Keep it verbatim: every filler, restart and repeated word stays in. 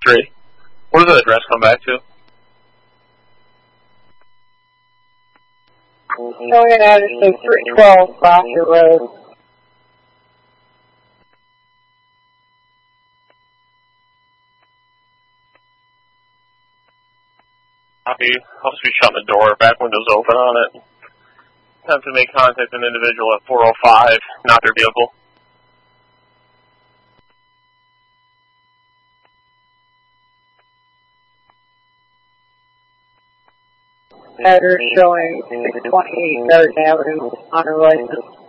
three. What does the address come back to? Showing an address of three twelve Foster Road. Copy. I'll just be shutting the door. Back window's open on it. Attempt to make contact with an individual at four oh five, not their vehicle. Address showing six twenty-eight Garden Avenue on her license.